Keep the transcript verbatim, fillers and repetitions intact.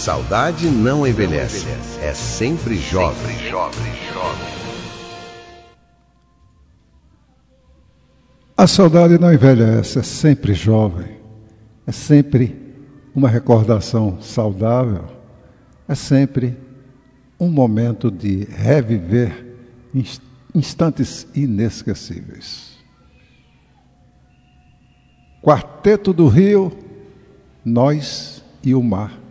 Saudade não envelhece, é sempre jovem. A saudade não envelhece, é sempre jovem, é sempre uma recordação saudável, é sempre um momento de reviver instantes inesquecíveis. Quarteto do Rio, Nós e o Mar.